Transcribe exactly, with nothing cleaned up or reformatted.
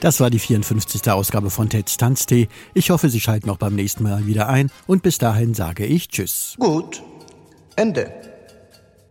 Das war die vierundfünfzigste Ausgabe von Ted's Tanztee. Ich hoffe, Sie schalten auch beim nächsten Mal wieder ein. Und bis dahin sage ich Tschüss. Gut, Ende.